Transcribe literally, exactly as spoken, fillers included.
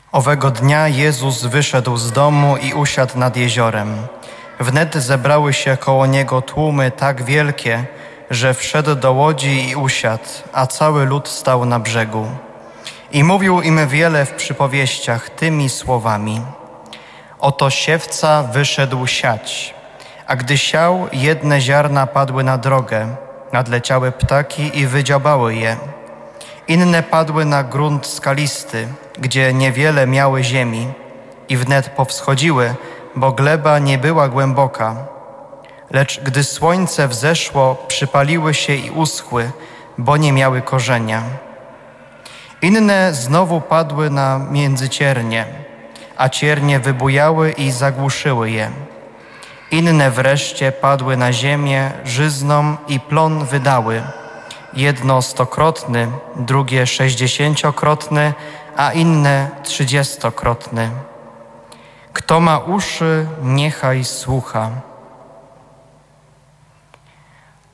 Owego dnia Jezus wyszedł z domu i usiadł nad jeziorem. Wnet zebrały się koło Niego tłumy tak wielkie, że wszedł do łodzi i usiadł, a cały lud stał na brzegu. I mówił im wiele w przypowieściach tymi słowami. Oto siewca wyszedł siać, a gdy siał, jedne ziarna padły na drogę, nadleciały ptaki i wydziobały je. Inne padły na grunt skalisty, gdzie niewiele miały ziemi i wnet powschodziły, bo gleba nie była głęboka. Lecz gdy słońce wzeszło, przypaliły się i uschły, bo nie miały korzenia. Inne znowu padły na międzyciernie, a ciernie wybujały i zagłuszyły je. Inne wreszcie padły na ziemię żyzną i plon wydały. Jedno stokrotny, drugie sześćdziesięciokrotny, a inne trzydziestokrotny. Kto ma uszy, niechaj słucha.